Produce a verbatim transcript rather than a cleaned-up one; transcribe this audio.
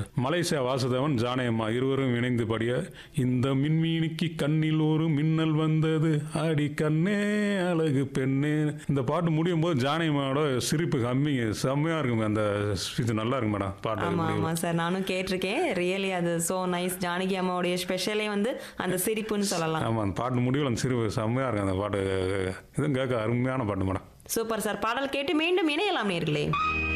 Malaysia Vasudevan ஜானகியம்மா இருவரும் இணைந்து பாடிய இந்த மின்மீனிக்கு கண்ணில் ஒரு மின்னல் வந்தது அடி கண்ணே அழகு பெண்ணே. இந்த பாட்டு முடியும் போது ஜானகியம்மாவோட சிரிப்பு கம்மிங்க செம்மையா இருக்கும். அந்த இது நல்லா இருக்கும் மேடம் பாட்டு. ஆமா ஆமா சார், நானும் கேட்டிருக்கேன். ரியலி அது சோ நைஸ். ஜானகி அம்மாவுடைய ஸ்பெஷலே வந்து அந்த சிரிப்புன்னு சொல்லலாம். ஆமா, அந்த பாட்டு முடிவில் அந்த சிரிப்பு செம்மையா இருக்கும். அந்த பாட்டு இதுவும் கேட்க அருமையான பாட்டு மேடம். Super sir. பாடல் கேட்டு மீண்டும் இணையலாம் நேர்களே.